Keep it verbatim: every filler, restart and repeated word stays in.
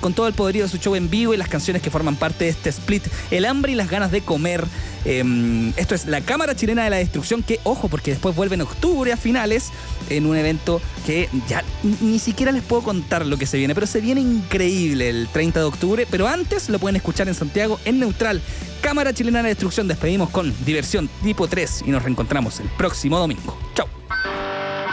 con todo el poderío de su show en vivo y las canciones que forman parte de este split, El hambre y las ganas de comer. Eh, esto es la Cámara Chilena de la Destrucción, que, ojo, porque después vuelve en octubre a finales, en un evento que ya ni siquiera les puedo contar lo que se viene, pero se viene increíble el treinta de octubre, pero antes lo pueden escuchar en Santiago, en Neutral. Cámara Chilena de la Destrucción, despedimos con Diversión Tipo tres y nos reencontramos el próximo domingo. Chau.